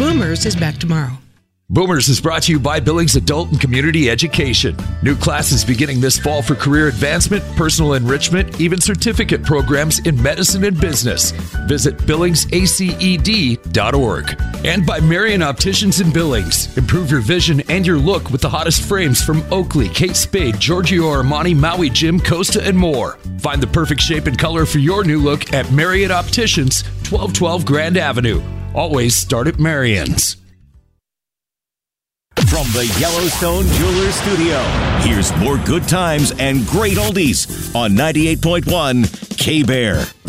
Boomers is back tomorrow. Boomers is brought to you by Billings Adult and Community Education. New classes beginning this fall for career advancement, personal enrichment, even certificate programs in medicine and business. Visit billingsaced.org. And by Marion Opticians in Billings. Improve your vision and your look with the hottest frames from Oakley, Kate Spade, Giorgio Armani, Maui Jim, Costa, and more. Find the perfect shape and color for your new look at Marion Opticians, 1212 Grand Avenue. Always start at Marion's. From the Yellowstone Jewelers Studio, here's more good times and great oldies on 98.1 K-Bear.